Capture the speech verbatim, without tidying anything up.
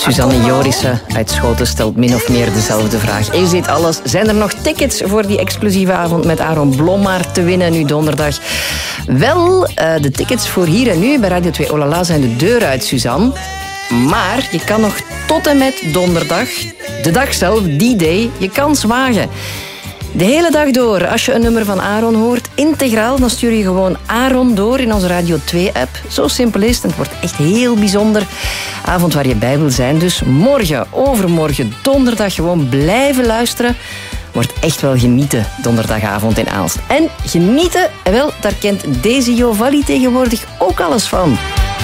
Suzanne Jorissen uit Schoten stelt min of meer dezelfde vraag. Is dit alles? Zijn er nog tickets voor die exclusieve avond met Aaron Blommaert te winnen nu donderdag? Wel, uh, de tickets voor hier en nu bij Radio twee Olala zijn de deur uit, Suzanne. Maar je kan nog tot en met donderdag, de dag zelf, die day, je kans wagen. De hele dag door, als je een nummer van Aaron hoort, integraal, dan stuur je gewoon Aaron door in onze Radio twee-app. Zo simpel is het en het wordt echt heel bijzonder. Avond waar je bij wil zijn. Dus morgen, overmorgen, donderdag gewoon blijven luisteren. Wordt echt wel genieten donderdagavond in Aalst. En genieten, wel, daar kent Daisy Jovalli tegenwoordig ook alles van.